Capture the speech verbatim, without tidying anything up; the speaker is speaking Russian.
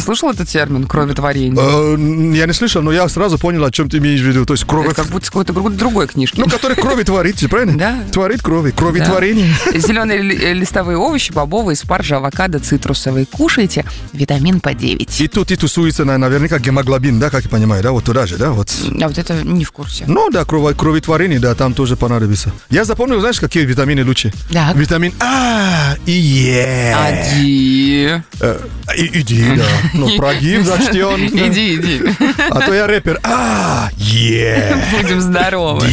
слышал этот термин «кроветворение»? Э, я не слышал, но я сразу понял, о чем ты имеешь в виду. То есть кровь... Это как будто с какой-то другой книжки. Ну, который крови творит, правильно? Да. Творит крови, кроветворение. Да. Зеленые листовые овощи, бобовые, спаржа, авокадо, цитрусовые. Кушайте, витамин П девять. И тут и тусуется наверняка гемоглобин, да, как я понимаю, да, вот туда же, да, вот. А вот это не в курсе. Ну, да, крови, кроветворение, да, там тоже понадобится. Я запомнил, знаешь, какие витамины лучше? Да. Витамин А и Е. Ади. Э, и, иди, да. Ну, прогиб зачтен. Иди, иди. А то я рэпер. А, Е. Будем здоровы.